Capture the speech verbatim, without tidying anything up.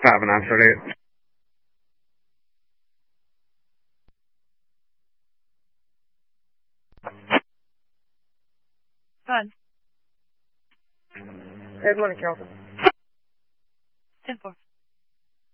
haven't answered it. Fun. Good morning, Carol. ten four.